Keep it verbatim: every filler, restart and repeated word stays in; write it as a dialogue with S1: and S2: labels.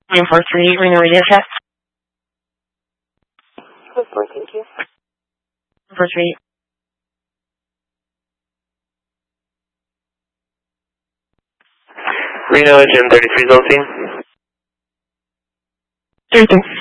S1: nine four three, Reno Radio Check.
S2: four four, thank you.
S1: four three.
S3: Reno, Engine thirty-three, Zone team.
S1: thirty-three.